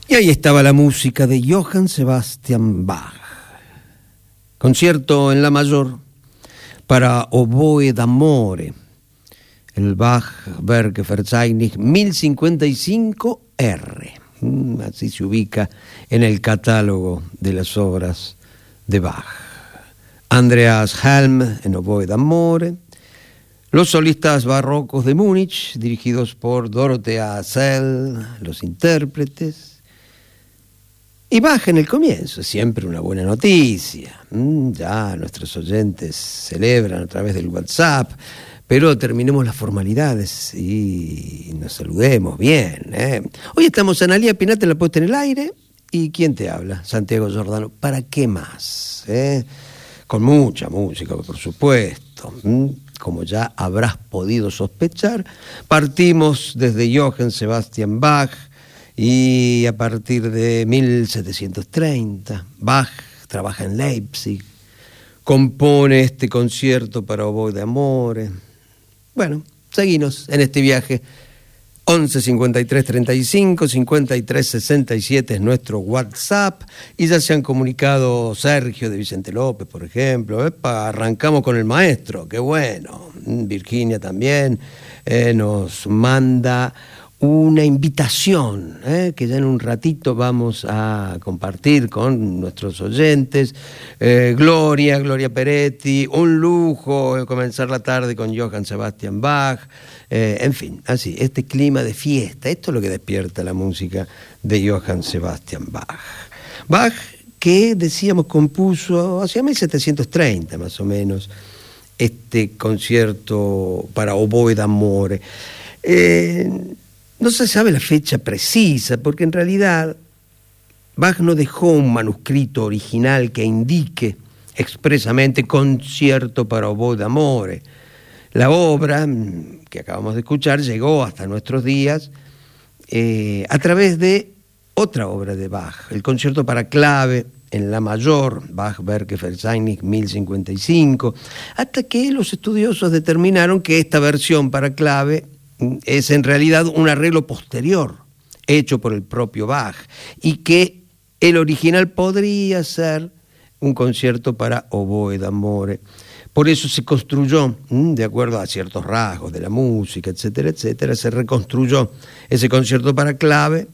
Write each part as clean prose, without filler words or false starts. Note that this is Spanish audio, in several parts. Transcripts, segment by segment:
Y ahí estaba la música de Johann Sebastian Bach. Concierto en la mayor para oboe d'amore. El Bach-Werkverzeichnis 1055R. Así se ubica en el catálogo de las obras de Bach. Andreas Helm en oboe d'amore. Los solistas barrocos de Múnich, dirigidos por Dorothea Zell, los intérpretes. Y Bach en el comienzo, siempre una buena noticia. Ya nuestros oyentes celebran a través del WhatsApp, pero terminemos las formalidades y nos saludemos bien. Hoy estamos Analía Pinata en la puesta en el aire. ¿Y quién te habla? Santiago Giordano. ¿Para qué más? Con mucha música, por supuesto. Como ya habrás podido sospechar, partimos desde Johann Sebastian Bach. Y a partir de 1730, Bach trabaja en Leipzig, compone este concierto para oboe d'amore. Bueno, seguinos en este viaje. 11 53 35 53 67 es nuestro WhatsApp, y ya se han comunicado Sergio de Vicente López, por ejemplo. Arrancamos con el maestro, qué bueno. Virginia también nos manda una invitación que ya en un ratito vamos a compartir con nuestros oyentes. Gloria Peretti, un lujo comenzar la tarde con Johann Sebastian Bach. En fin, así, este clima de fiesta, esto es lo que despierta la música de Johann Sebastian Bach. Bach, que decíamos compuso hacia 1730 más o menos este concierto para oboe d'amore. No se sabe la fecha precisa, porque en realidad Bach no dejó un manuscrito original que indique expresamente concierto para oboe d'amore. La obra que acabamos de escuchar llegó hasta nuestros días a través de otra obra de Bach, el concierto para clave en la mayor, Bach-Werkverzeichnis 1055, hasta que los estudiosos determinaron que esta versión para clave es en realidad un arreglo posterior, hecho por el propio Bach, y que el original podría ser un concierto para oboe d'amore. Por eso se construyó, de acuerdo a ciertos rasgos de la música, etcétera, etcétera, se reconstruyó ese concierto para clave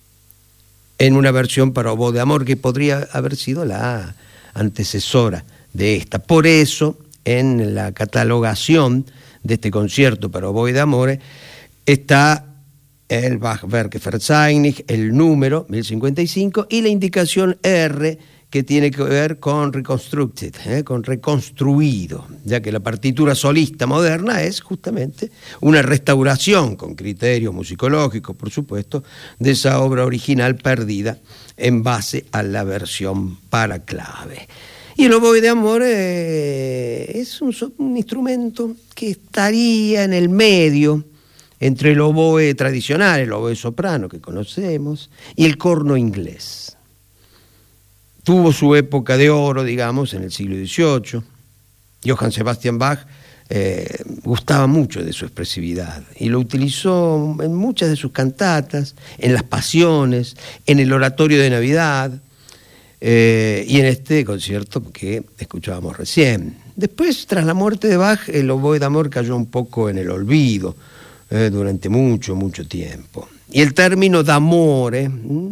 en una versión para oboe d'amore que podría haber sido la antecesora de esta. Por eso, en la catalogación de este concierto para oboe d'amore está el Bach-Werkverzeichnis, el número 1055, y la indicación R, que tiene que ver con reconstructed, con reconstruido, ya que la partitura solista moderna es justamente una restauración con criterios musicológicos, por supuesto, de esa obra original perdida en base a la versión para clave. Y el oboe d'amore es un instrumento que estaría en el medio entre el oboe tradicional, el oboe soprano que conocemos, y el corno inglés. Tuvo su época de oro, digamos, en el siglo XVIII. Johann Sebastian Bach gustaba mucho de su expresividad y lo utilizó en muchas de sus cantatas, en las pasiones, en el oratorio de Navidad, y en este concierto que escuchábamos recién. Después, tras la muerte de Bach, el oboe d'amore cayó un poco en el olvido durante mucho tiempo. Y el término d'amore,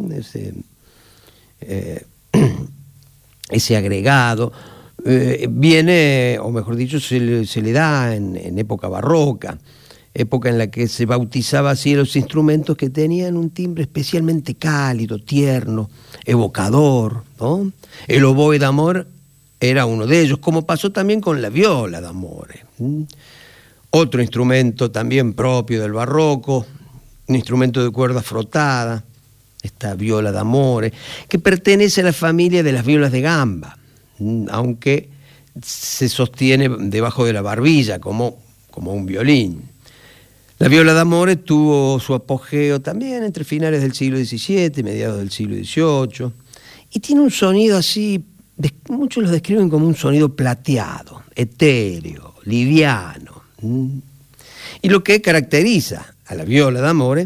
ese agregado, viene, o mejor dicho, se le da en época barroca, época en la que se bautizaba así los instrumentos que tenían un timbre especialmente cálido, tierno, evocador, ¿no? El oboe d'amore era uno de ellos, como pasó también con la viola d'amore. Otro instrumento también propio del barroco, un instrumento de cuerda frotada, esta viola d'amore, que pertenece a la familia de las violas de gamba, aunque se sostiene debajo de la barbilla como un violín. La viola d'amore tuvo su apogeo también entre finales del siglo XVII y mediados del siglo XVIII, y tiene un sonido así, muchos lo describen como un sonido plateado, etéreo, liviano. Y lo que caracteriza a la viola d'amore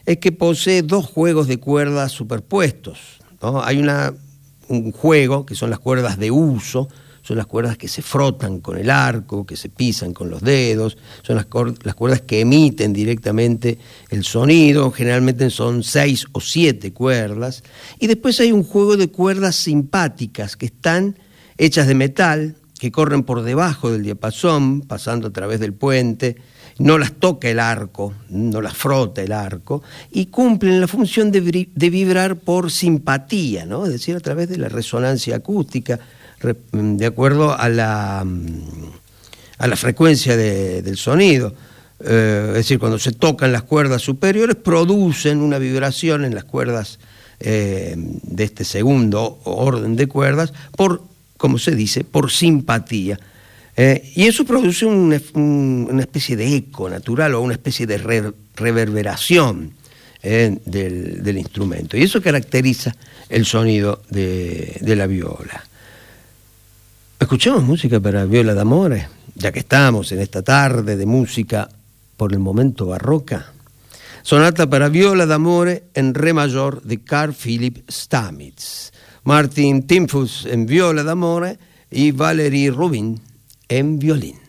es que posee dos juegos de cuerdas superpuestos, ¿no? Hay un juego que son las cuerdas de uso, son las cuerdas que se frotan con el arco, que se pisan con los dedos, son las cuerdas que emiten directamente el sonido, generalmente son 6 o 7 cuerdas, y después hay un juego de cuerdas simpáticas que están hechas de metal, que corren por debajo del diapasón, pasando a través del puente, no las toca el arco, no las frota el arco, y cumplen la función de vibrar por simpatía, ¿no? Es decir, a través de la resonancia acústica, de acuerdo a la frecuencia del sonido. Es decir, cuando se tocan las cuerdas superiores, producen una vibración en las cuerdas de este segundo orden de cuerdas, como se dice, por simpatía. Y eso produce una especie de eco natural o una especie de reverberación del instrumento. Y eso caracteriza el sonido de la viola. Escuchamos música para viola d'amore, ya que estamos en esta tarde de música por el momento barroca. Sonata para viola d'amore en re mayor de Carl Philipp Stamitz. Martin Timfus en viola d'amore y Valerie Rubin en violín.